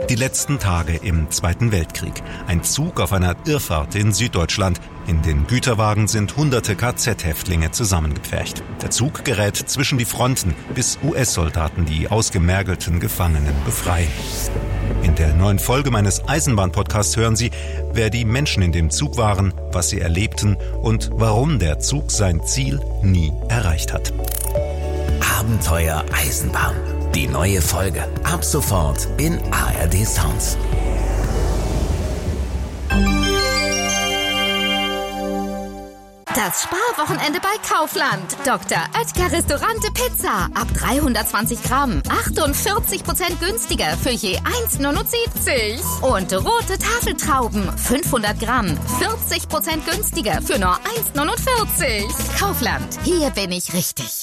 Die letzten Tage im Zweiten Weltkrieg. Ein Zug auf einer Irrfahrt in Süddeutschland. In den Güterwagen sind hunderte KZ-Häftlinge zusammengepfercht. Der Zug gerät zwischen die Fronten, bis US-Soldaten die ausgemergelten Gefangenen befreien. In der neuen Folge meines Eisenbahn-Podcasts hören Sie, wer die Menschen in dem Zug waren, was sie erlebten und warum der Zug sein Ziel nie erreicht hat. Abenteuer Eisenbahn. Die neue Folge ab sofort in ARD Sounds. Das Sparwochenende bei Kaufland. Dr. Oetker Restaurante Pizza. Ab 320 Gramm. 48% günstiger für je 1,79. Und rote Tafeltrauben. 500 Gramm. 40% günstiger für nur 1,49. Kaufland. Hier bin ich richtig.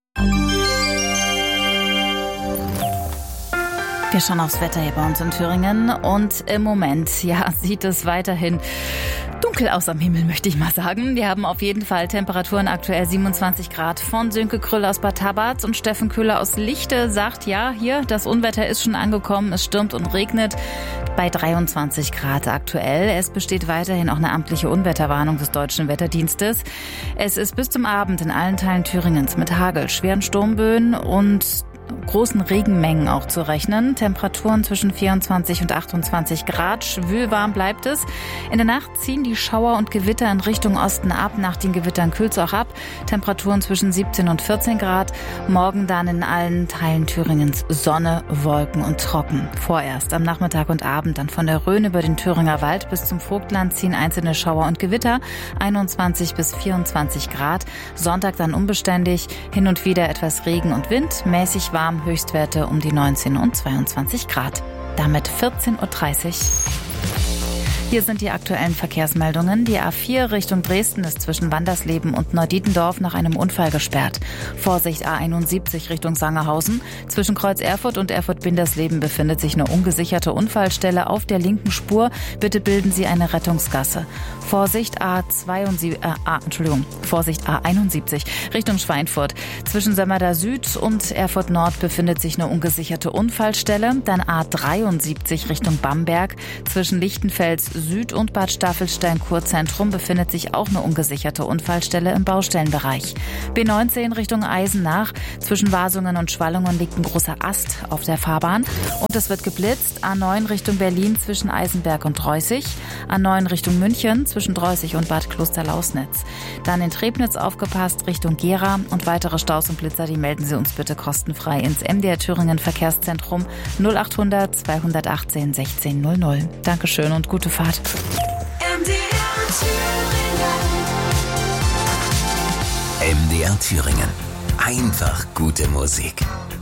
Wir schauen aufs Wetter hier bei uns in Thüringen und im Moment, sieht es weiterhin dunkel aus am Himmel, möchte ich mal sagen. Wir haben auf jeden Fall Temperaturen aktuell 27 Grad von Sönke Krüll aus Bad Tabarz und Steffen Köhler aus Lichte sagt, hier, das Unwetter ist schon angekommen, es stürmt und regnet bei 23 Grad aktuell. Es besteht weiterhin auch eine amtliche Unwetterwarnung des Deutschen Wetterdienstes. Es ist bis zum Abend in allen Teilen Thüringens mit Hagel, schweren Sturmböen und großen Regenmengen auch zu rechnen. Temperaturen zwischen 24 und 28 Grad. Schwülwarm bleibt es. In der Nacht ziehen die Schauer und Gewitter in Richtung Osten ab. Nach den Gewittern kühlt es auch ab. Temperaturen zwischen 17 und 14 Grad. Morgen dann in allen Teilen Thüringens Sonne, Wolken und trocken. Vorerst am Nachmittag und Abend dann von der Rhön über den Thüringer Wald bis zum Vogtland ziehen einzelne Schauer und Gewitter. 21 bis 24 Grad. Sonntag dann unbeständig. Hin und wieder etwas Regen und Wind. Mäßig warm, Höchstwerte um die 19 und 22 Grad. Damit 14.30 Uhr. Hier sind die aktuellen Verkehrsmeldungen. Die A4 Richtung Dresden ist zwischen Wandersleben und Neudietendorf nach einem Unfall gesperrt. Vorsicht A71 Richtung Sangerhausen. Zwischen Kreuz Erfurt und Erfurt-Bindersleben befindet sich eine ungesicherte Unfallstelle auf der linken Spur. Bitte bilden Sie eine Rettungsgasse. Vorsicht A71 Richtung Schweinfurt. Zwischen Sömmerda Süd und Erfurt Nord befindet sich eine ungesicherte Unfallstelle. Dann A73 Richtung Bamberg. Zwischen Lichtenfels Süd und Bad Staffelstein Kurzentrum befindet sich auch eine ungesicherte Unfallstelle im Baustellenbereich. B19 Richtung Eisenach. Zwischen Wasungen und Schwallungen liegt ein großer Ast auf der Fahrbahn. Und es wird geblitzt. A9 Richtung Berlin zwischen Eisenberg und Dreußig. A9 Richtung München zwischen Dreußig und Bad Klosterlausnitz. Dann in Trebnitz aufgepasst Richtung Gera. Und weitere Staus und Blitzer, die melden Sie uns bitte kostenfrei ins MDR Thüringen Verkehrszentrum 0800 218 1600. Dankeschön und gute Fahrt. MDR Thüringen. Einfach gute Musik.